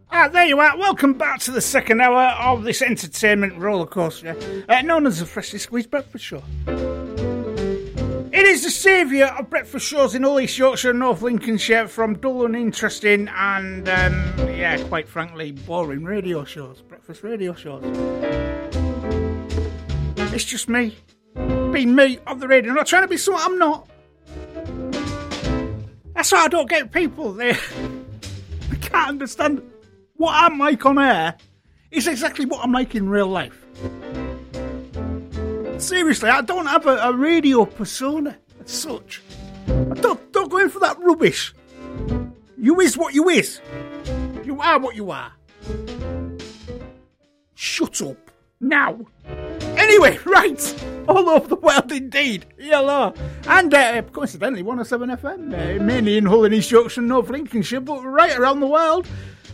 There you are. Welcome back to the second hour of this entertainment rollercoaster, known as the Freshly Squeezed Breakfast Show. It is the saviour of breakfast shows in all East Yorkshire and North Lincolnshire from dull and interesting and, quite frankly, boring radio shows, breakfast radio shows. It's just me, being me on the radio. I'm not trying to be someone I'm not. That's why I don't get people there. I can't understand what I'm like on air. It's exactly what I'm like in real life. Seriously, I don't have a radio persona as such. Don't go in for that rubbish. You is what you is. You are what you are. Shut up. Now. Anyway, right. All over the world indeed. Hello. And coincidentally, 107 FM, mainly in Hull and East Yorkshire and North Lincolnshire, but right around the world.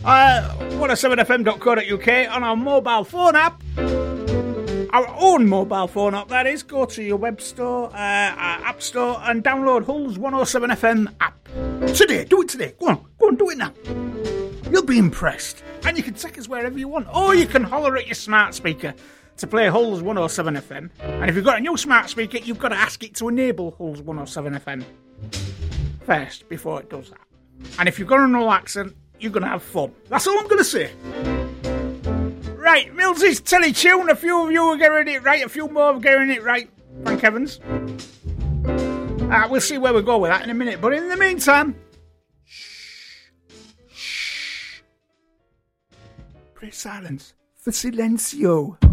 107fm.co.uk on our mobile phone app. Our own mobile phone app, that is. Go to your web store, our app store, and download Hull's 107FM app. Today, do it today. Go on, do it now. You'll be impressed. And you can take us wherever you want. Or you can holler at your smart speaker to play Hull's 107FM. And if you've got a new smart speaker, you've got to ask it to enable Hull's 107FM first, before it does that. And if you've got a null accent, you're going to have fun. That's all I'm going to say. Right, Millsy's Teletune. A few of you are getting it right. A few more are getting it right. Thank heavens. We'll see where we go with that in a minute. But in the meantime... Shh. Press silence for Silencio.